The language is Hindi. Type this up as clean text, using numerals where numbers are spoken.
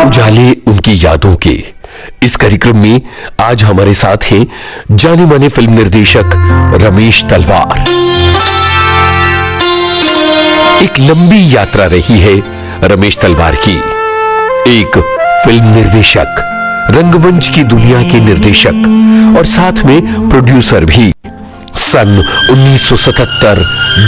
उजाले उनकी यादों के इस कार्यक्रम में आज हमारे साथ हैं जाने माने फिल्म निर्देशक रमेश तलवार। एक लंबी यात्रा रही है रमेश तलवार की, एक फिल्म निर्देशक, रंगमंच की दुनिया के निर्देशक और साथ में प्रोड्यूसर भी। सन 1977